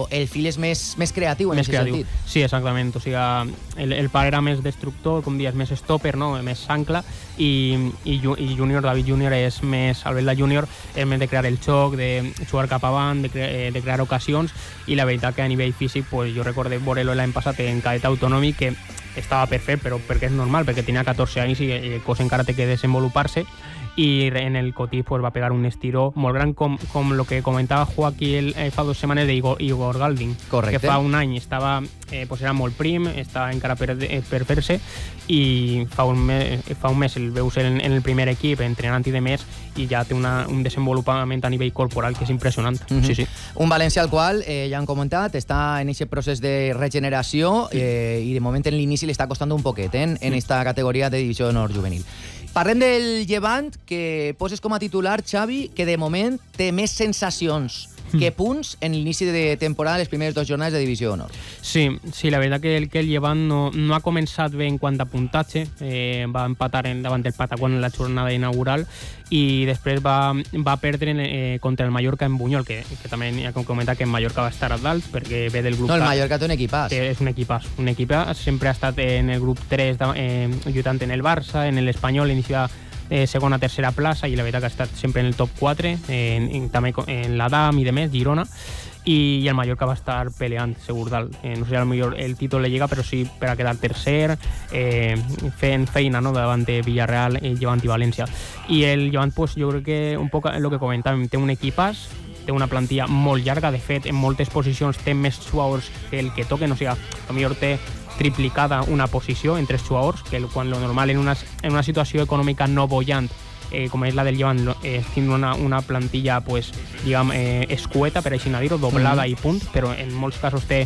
el fill és més creatiu en aquest sentit. Sí, exactament. O sigui, el pare era més destructor, com dius, més stopper, no? Més ancla, i David Júnior és més, Albelda Júnior és més de crear el xoc, de jugar cap avant, de crear ocasions, i la veritat que a nivell físic, pues, jo recordo veure-lo l'any passat en cadet autonòmic, que estava perfecte, però perquè és normal, perquè tenia 14 anys i el cos encara té que desenvolupar-se, i en el Cotí pues, va pegar un estiró molt gran, com el que comentava Joaquí fa 2 setmanes d'Igor Galding. Correcte. Que fa un any estava, pues era molt prim, estava encara per fer-se, i fa un mes el veus en el primer equip entrenant i de més, i ja té un desenvolupament a nivell corporal que és impressionant. Sí. Un València al qual, ja han comentat, està en aquest procés de regeneració, i de moment en l'inici li està costant un poquet en esta categoria de divisió d'honor juvenil. Parlem del Llevant, que poses com a titular, Xavi, que de moment té més sensacions que punts en l'inici de temporada, les primeres 2 jornades de divisió d'honor. Sí, la veritat que el Llevant no ha començat bé en quant a puntatge, va empatar davant del Patacón en la jornada inaugural, i després va perdre contra el Mallorca en Buñol, que també hi ha com comentar que en Mallorca va estar a dalt, perquè ve del grup... No, el Mallorca té un equipàs. És un equipàs, sempre ha estat en el grup 3, lluitant en el Barça, en l'Espanyol, inicia segona, tercera plaça, i la veritat que ha estat sempre en el top 4, també en l'Adam i de més, Girona, i el Mallorca va estar peleant segur dalt. No sé, potser el títol de Lliga, però sí per a quedar tercer, fent feina, no, davant de Villarreal, el Llevant i València. I el Llevant, pues, jo crec que un poc el que comentàvem, té un equipàs, té una plantilla molt llarga, de fet, en moltes posicions té més jugadors que el que toquen, o sigui, potser té triplicada una posició en 3 jugadors, que quan lo normal en una situació econòmica no bollant, com és la del Llevant, tindre una plantilla, pues, diguem, escueta, per així dir-ho, doblada i punt, però en molts casos té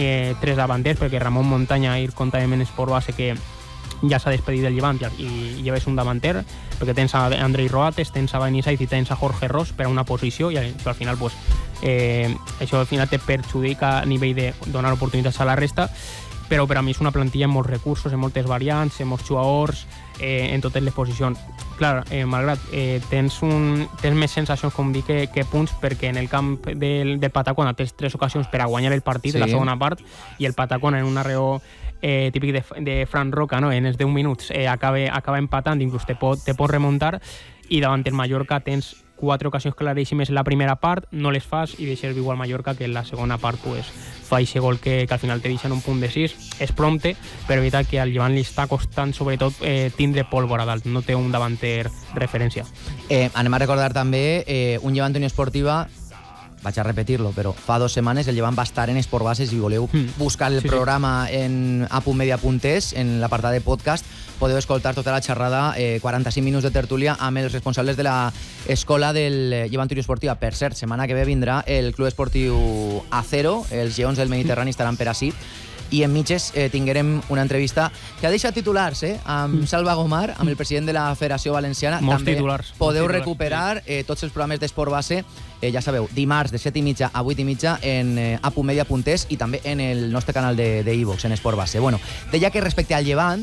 3 davanters, perquè Ramon Montaña, ir contàvem en Esport Base, que ja s'ha despedit del Llevant i lleves un davanter, perquè tens a Andrei Roates, tens a Benisaiz i tens a Jorge Ros per a una posició, i al final, pues, això al final te perjudica a nivell de donar oportunitats a la resta, però per a mi és una plantilla amb molts recursos, amb moltes variants, amb molts jugadors, en totes les posicions. Clar, malgrat tens més sensacions, com dic, que punts, perquè en el camp del Patacona tens 3 ocasions per a guanyar el partit, la segona part, i el Patacona en un arreó típic de Fran Roca, no? En els 10 minuts acaba empatant, inclús te pot remuntar, i davant el Mallorca tens 4 ocasions claríssimes en la primera part, no les fas i deixes viu al Mallorca, que en la segona part pues, fa aquest gol que al final te deixen un punt de 6. És prompte, però veritat que al Llevant li està costant sobretot tindre pólvora dalt, no té un davanter referència. Anem a recordar també un Llevant Unió Esportiva, vaig a repetir-lo, però fa 2 setmanes el Llevant va estar en Esport Bases, i voleu buscar el programa en a.media.es, en l'apartat de podcast, podeu escoltar tota la xerrada, 45 minuts de tertúlia amb els responsables de l'escola del Llevant Unió Esportiva. Per cert, setmana que ve vindrà el Club Esportiu Acero, els Lleons del Mediterrani estaran per ací, i en mitges tinguérem una entrevista que ha deixat titulars, amb Salva Gomar, amb el president de la Federació Valenciana. Molts també titulars. Podeu recuperar tots els programes d'Esport Base, ja sabeu, dimarts de 7:30 a 8:30 en apumedia.es i també en el nostre canal d'iVox, en Esport Base. Bueno, deia que respecte al Llevant,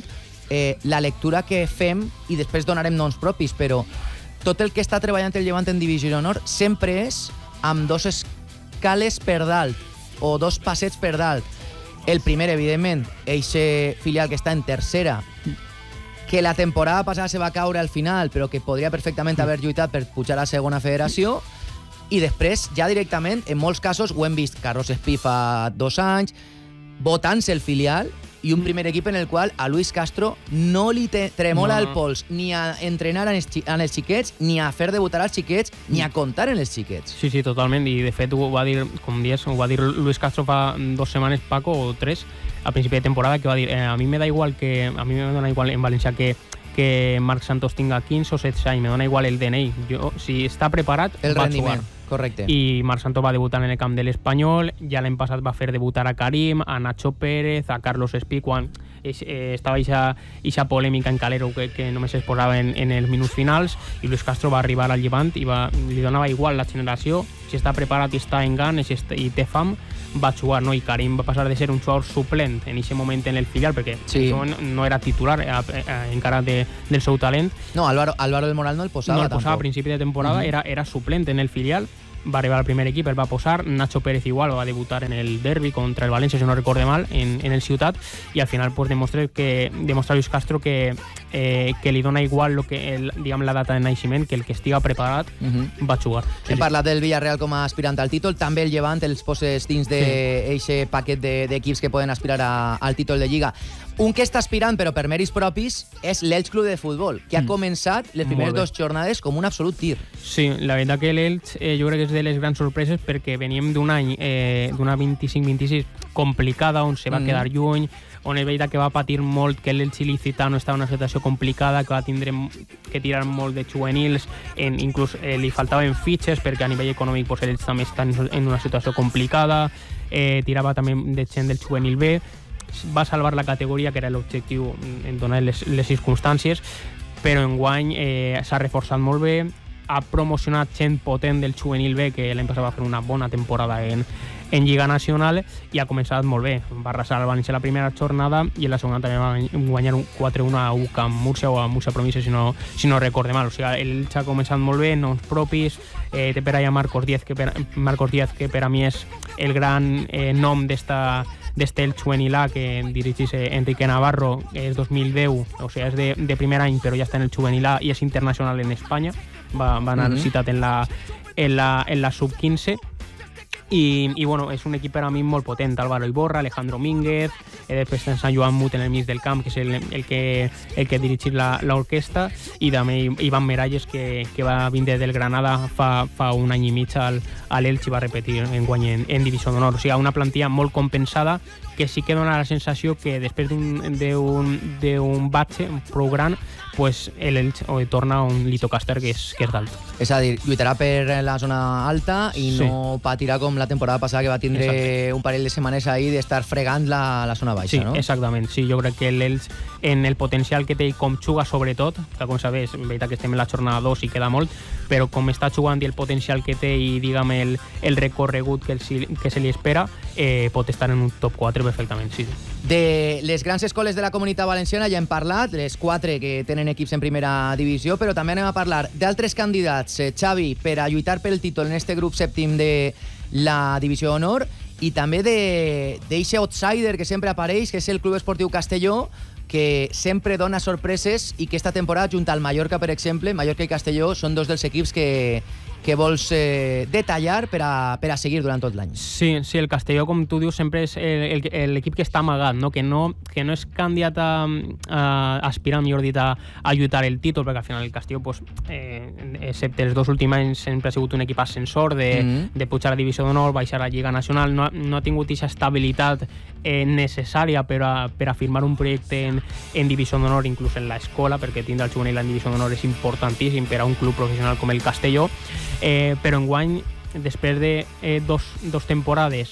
la lectura que fem, i després donarem noms propis, però tot el que està treballant el Llevant en Divisió d'Honor sempre és amb 2 escales per dalt, o 2 passets per dalt. El primer, evidentment, eixe filial que està en tercera, que la temporada passada se va caure al final, però que podria perfectament haver lluitat per pujar a segona federació, i després, ja directament, en molts casos, ho hem vist, Carlos Espí fa 2 anys, votant-se el filial, i un primer equip en el qual a Luis Castro no li tremola el pols ni a entrenar en els xiquets, ni a fer debutar als xiquets, ni a comptar en els xiquets. Sí, totalment, i de fet ho va dir, com dius, ho va dir Luis Castro fa 2 setmanes, Paco, o 3, a principi de temporada, que va dir, a mi me dona igual en València que Marc Santos tinga 15 o 16 anys, me dona igual el DNI. Si està preparat, va jugar. Correcte. I Marc Santos va debutar en el camp de l'Espanyol, ja l'any passat va fer debutar a Karim, a Nacho Pérez, a Carlos Espí, quan estava eixa polèmica en Calero que només es posava en els minuts finals, i Luis Castro va arribar al Llevant i li donava igual la generació, si està preparat i està en ganes i té fam, va jugar, no? I Karim va passar de ser un jugador suplent en aquest moment en el filial, perquè no era titular encara del seu talent. No, Álvaro del Moral no el posava. No el posava a principi de temporada, era suplent en el filial, va arribar al primer equip, el va posar, Nacho Pérez igual va debutar en el derbi contra el València, si no recorde mal, en el Ciutat, i al final pues, demostra Lluís Castro que li dona igual la data de naixement, que el que estiga preparat va jugar. Hem parlat del Villarreal com a aspirant al títol, també el Llevant els poses dins d'aquest paquet d'equips que poden aspirar al títol de Lliga. Un que està aspirant, però per mèrits propis, és l'Elx Club de Futbol, que ha començat les primeres 2 jornades com un absolut tir. Sí, la veritat que l'Elx jo crec que és de les grans sorpreses, perquè veníem d'un any, d'una 25-26 complicada, on se va quedar lluny, on és veritat que va patir molt, que l'Elx il·licitano estava en una situació complicada, que va tindre que tirar molt de juvenils, inclús li faltaven fitxes, perquè a nivell econòmic pues, l'Elx també està en una situació complicada, tirava també de gent del juvenil B, va salvar la categoria, que era l'objectiu en donar les circumstàncies, però enguany s'ha reforçat molt bé, ha promocionat gent potent del juvenil B, que l'any passat va fer una bona temporada en Lliga Nacional, i ha començat molt bé. Va arrasar el València la primera jornada i en la segona també va guanyar un 4-1 a UCAM Múrcia o a Múrcia Província, si no recorde mal. O sigui, el ha començat molt bé, noms propis, té per allà Marcos Díaz, que per a mi és el gran nom d'este el juvenil A, que dirigís Enrique Navarro, és 2010, o sigui, és de primer any, però ja està en el juvenil A i és internacional en Espanya. Va anar citat en la sub-15, i bueno, és un equip per a mi molt potent. Álvaro Iborra, Alejandro Mínguez, després tens Sant Joan Mut en el mig del camp, que és el que dirigís l'orquestra, i també Iván Miralles, que va vindre del Granada fa un any i mig a l'Elx i va repetir enguany en Divisió d'Honor. O sigui, una plantilla molt compensada, que sí que dona la sensació que després d'un batxe prou gran, pues l'Elx torna un Litocaster que és dalt. És a dir, lluitarà per la zona alta i no patirà com la temporada passada, que va tindre un parell de setmanes ahí d'estar fregant la zona baixa, no? Sí, exactament. Sí, jo crec que l'Elx, en el potencial que té com juga sobretot, que com sabeu, és veritat que estem en la jornada 2 i queda molt, però com està jugant i el potencial que té i diguem el recorregut que se li espera, pot estar en un top 4 perfectament, sí. De les grans escoles de la Comunitat Valenciana ja hem parlat, les 4 que tenen equips en primera divisió, però també anem a parlar d'altres candidats, Xavi, per a lluitar pel títol en este grup sèptim de la Divisió d'Honor, i també d'eixe outsider que sempre apareix, que és el Club Esportiu Castelló, que sempre dona sorpreses i que esta temporada, junt al Mallorca, per exemple, Mallorca i Castelló són dos dels equips que vols detallar per a seguir durant tot l'any. Sí, el Castelló, com tu dius, sempre és l'equip que està amagat, no? Que no és candidat a aspirar, millor dit, a lluitar el títol, perquè al final el Castelló, pues, excepte els 2 últims anys, sempre ha sigut un equip ascensor de pujar a Divisió d'Honor, baixar a Lliga Nacional, no ha tingut aquesta estabilitat necessària per a firmar un projecte en Divisió d'Honor, inclús en l'escola, perquè tindre el juvenil en Divisió d'Honor és importantíssim per a un club professional com el Castelló, però enguany, després de dos temporades,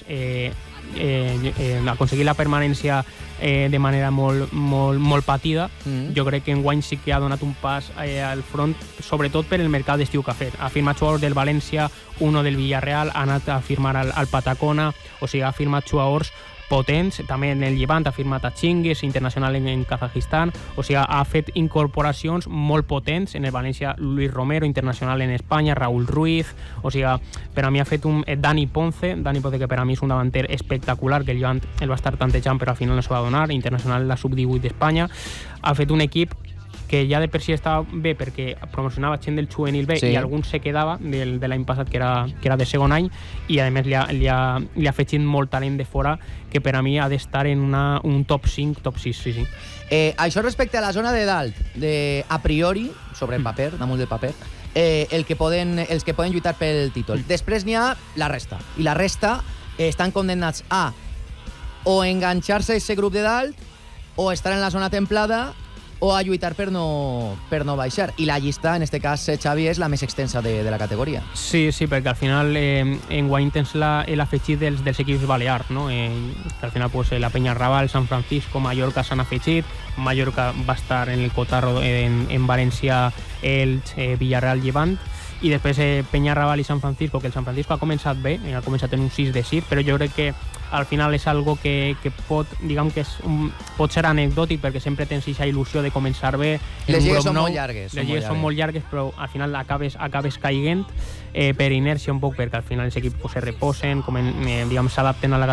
aconseguir la permanència de manera molt patida, jo crec que enguany sí que ha donat un pas al front, sobretot per el mercat d'estiu que ha fet. Ha firmat jugadors del València, uno del Villarreal, ha anat a firmar al Patacona, o sigui, ha firmat jugadors potents, també en el Llevant ha firmat a Chingues, internacional en Kazajistan, o sigui, ha fet incorporacions molt potents. En el València, Luis Romero, internacional en Espanya, Raúl Ruiz, o sigui, per a mi ha fet un Dani Ponce, que per a mi és un davanter espectacular, que el Llevant el va estar tantejant però al final no se va donar, internacional en la sub-18 d'Espanya. Ha fet un equip que ja de per si estava bé perquè promocionava gent del juvenil B, i algun se quedava de l'any passat, que era de segon any, i a més li ha afegit molt talent de fora, que per a mi ha d'estar en un top 5, top 6, sí. Això respecte a la zona de dalt, a priori, sobre el paper, damunt del paper, els que poden lluitar pel títol. Després n'hi ha la resta, i la resta estan condemnats a o enganxar-se a aquest grup de dalt, o estar en la zona templada, o a lluitar per no baixar. I la llista, en este cas, Xavi, és la més extensa de la categoria. Sí, perquè al final enguany tens l'afegit dels equips balears, no? Que al final pues, la Peñarrabal, San Francisco, Mallorca s'han afegit. Mallorca va estar en el cotarro en València, Elx, Villarreal, Llevant, i després Peñarrabal i San Francisco, que el San Francisco ha començat bé, ha començat en un 6 de 6, però jo crec que al final és algo que pot, diguem que pot ser anecdòtic, perquè sempre tens aquesta il·lusió de començar bé. Les lligues són molt llargues. Les lligues són molt llargues, però al final acabes caiguent per inèrcia un poc, perquè al final els equips se reposen, s'adapten a la